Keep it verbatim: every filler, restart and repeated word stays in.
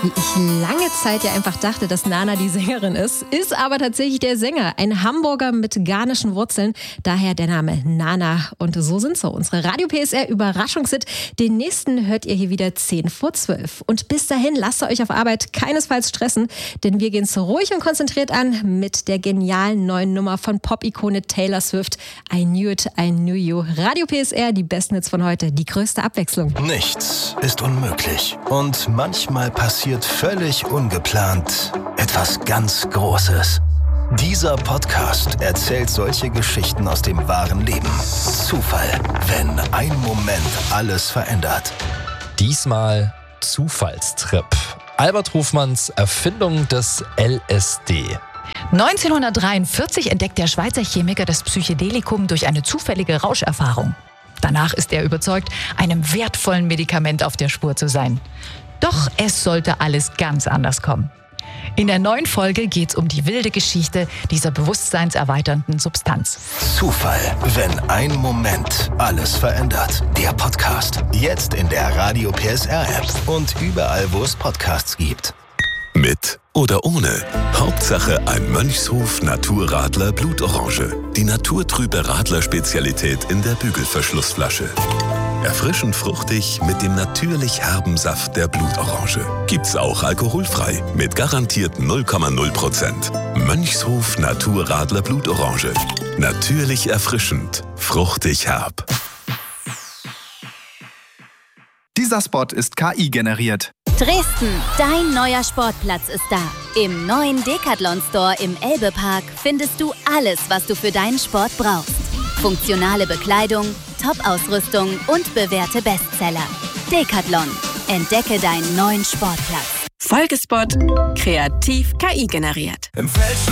Wie ich lange Zeit ja einfach dachte, dass Nana die Sängerin ist, ist aber tatsächlich der Sänger. Ein Hamburger mit ghanischen Wurzeln, daher der Name Nana. Und so sind so unsere Radio P S R Überraschungshit. Den nächsten hört ihr hier wieder zehn vor zwölf. Und bis dahin lasst ihr euch auf Arbeit keinesfalls stressen, denn wir gehen es ruhig und konzentriert an mit der genialen neuen Nummer von Pop-Ikone Taylor Swift. I Knew It, I Knew You. Radio P S R, die besten Hits von heute, die größte Abwechslung. Nichts ist unmöglich. Und manchmal passiert völlig ungeplant etwas ganz Großes. Dieser Podcast erzählt solche Geschichten aus dem wahren Leben. Zufall, wenn ein Moment alles verändert. Diesmal Zufallstrip. Albert Hofmanns Erfindung des L S D. neunzehnhundertdreiundvierzig entdeckt der Schweizer Chemiker das Psychedelikum durch eine zufällige Rauscherfahrung. Danach ist er überzeugt, einem wertvollen Medikament auf der Spur zu sein. Doch es sollte alles ganz anders kommen. In der neuen Folge geht es um die wilde Geschichte dieser bewusstseinserweiternden Substanz. Zufall, wenn ein Moment alles verändert. Der Podcast. Jetzt in der Radio P S R App und überall, wo es Podcasts gibt. Mit oder ohne. Hauptsache ein Mönchshof Naturradler Blutorange. Die naturtrübe Radler-Spezialität in der Bügelverschlussflasche. Erfrischend fruchtig mit dem natürlich herben Saft der Blutorange. Gibt's auch alkoholfrei mit garantiert null Komma null Prozent. Mönchshof Naturradler Blutorange. Natürlich erfrischend, fruchtig herb. Dieser Spot ist K I generiert. Dresden, dein neuer Sportplatz ist da. Im neuen Decathlon Store im Elbe-Park findest du alles, was du für deinen Sport brauchst. Funktionale Bekleidung, Top-Ausrüstung und bewährte Bestseller. Decathlon. Entdecke deinen neuen Sportplatz. Folgespot. Kreativ K I generiert. Im Feld